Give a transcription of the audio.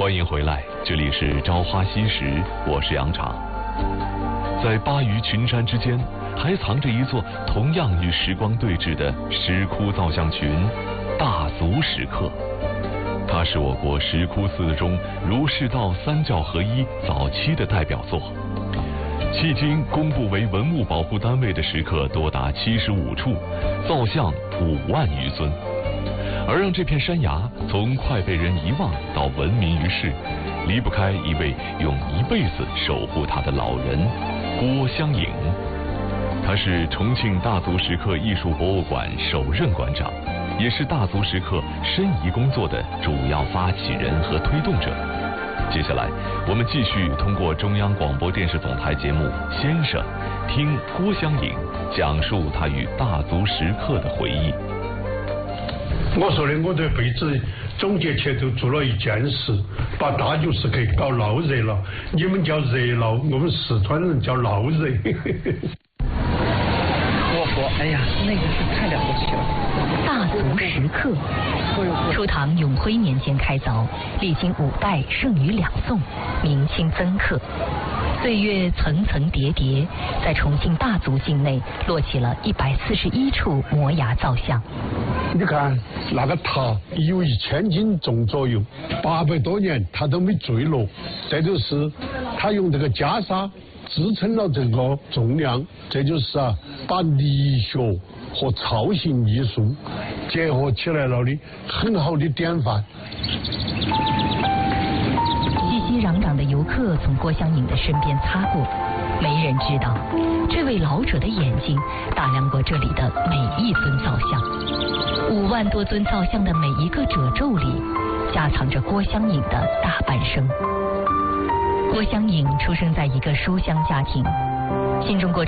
欢迎回来，这里是《朝花夕拾》，我是杨昶。在巴渝群山之间，还藏着一座同样与时光对峙的石窟造像群——大足石刻。它是我国石窟寺中儒释道三教合一早期的代表作。迄今公布为文物保护单位的石刻多达75处，造像5万余尊。而让这片山崖从快被人遗忘到闻名于世，离不开一位用一辈子守护它的老人郭襄颖。他是重庆大足石刻艺术博物馆首任馆长，也是大足石刻申遗工作的主要发起人和推动者。接下来我们继续通过中央广播电视总台节目《先生》，听郭襄颖讲述他与大足石刻的回忆。 我说的，我这辈子总结起来就做了一件事，把大足石刻搞闹热了。你们叫热闹，我们四川人叫闹热。 我说，哎呀，那个是太了不起了。 大足石刻，初唐永徽年间开凿，历经5代，盛于2宋，明清增刻。岁月层层叠叠，在重庆大足境内落起了141处摩崖造像。 你看那个塔有1000斤重左右，800多年它都没坠落，这就是它用这个袈裟支撑了这个重量，这就是把理学和造型艺术结合起来了的很好的典范。 熙熙攘攘的游客从郭襄颖的身边擦过，没人知道这位老者的眼睛打量过这里的每一尊造像。5万多尊造像的每一个褶皱里，夹藏着郭襄颖的大半生。郭襄颖出生在一个书香家庭，新中国